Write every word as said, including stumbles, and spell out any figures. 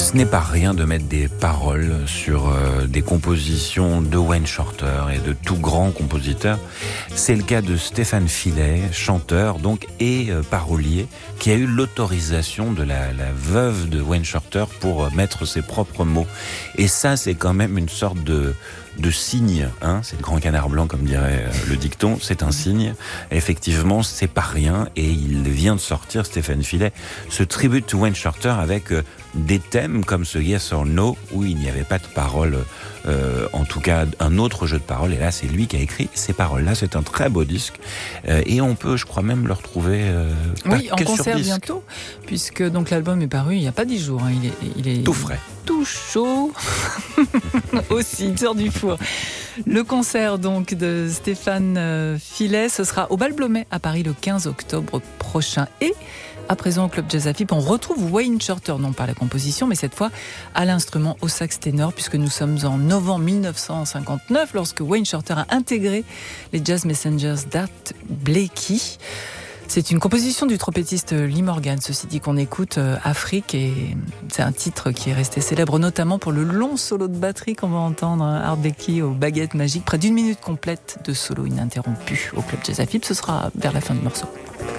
Ce n'est pas rien de mettre des paroles sur euh, des compositions de Wayne Shorter et de tout grands compositeurs. C'est le cas de Stéphane Filet, chanteur donc et euh, parolier, qui a eu l'autorisation de la, la veuve de Wayne Shorter pour euh, mettre ses propres mots. Et ça, c'est quand même une sorte de de signe, hein, c'est le grand canard blanc comme dirait euh, le dicton, c'est un signe. Effectivement, c'est pas rien et il vient de sortir, Stéphane Filet, ce tribute to Wayne Shorter avec euh, des thèmes comme ce Yes or No où il n'y avait pas de paroles, euh, en tout cas un autre jeu de paroles. Et là, c'est lui qui a écrit ces paroles-là. C'est un très beau disque euh, et on peut, je crois même le retrouver. Euh, oui, en concert bientôt, puisque donc l'album est paru il n'y a pas dix jours. Hein, il est, il est tout frais, tout chaud aussi, il sort du four. Le concert donc de Stéphane Filet, ce sera au Bal Blomet à Paris le quinze octobre prochain. Et à présent au Club Jazz à Fipe, on retrouve Wayne Shorter, non pas à la composition, mais cette fois à l'instrument au sax ténor, puisque nous sommes en novembre dix-neuf cent cinquante-neuf, lorsque Wayne Shorter a intégré les Jazz Messengers d'Art Blakey. C'est une composition du trompettiste Lee Morgan, ceci dit, qu'on écoute, euh, Afrique, et c'est un titre qui est resté célèbre notamment pour le long solo de batterie qu'on va entendre, hein, Art Blakey aux baguettes magiques, près d'une minute complète de solo ininterrompu au Club Jazz à Fipe. Ce sera vers la fin du morceau.